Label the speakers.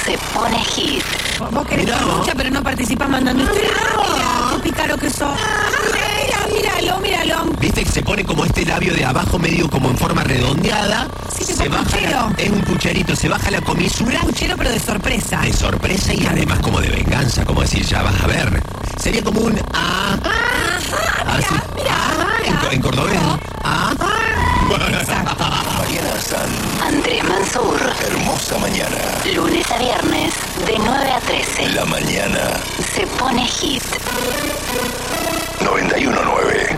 Speaker 1: se pone hit.
Speaker 2: Vos querés mucha, pero no participás mandando historias. Mira, qué pícaro que sos. Míralo.
Speaker 3: Viste que se pone como este labio de abajo medio como en forma redondeada.
Speaker 2: Sí,
Speaker 3: se baja es un pucherito, se baja la comisura.
Speaker 2: Un puchero, pero de sorpresa.
Speaker 3: De sorpresa y además como de venganza, como decir, ya vas a ver. Sería como un
Speaker 2: Mira.
Speaker 3: En cordobés.
Speaker 2: Exacto.
Speaker 4: Mariana San,
Speaker 1: Andrés Mansur.
Speaker 4: hermosa mañana.
Speaker 1: Lunes a viernes, de 9 a 13.
Speaker 4: La mañana.
Speaker 1: Se pone hit.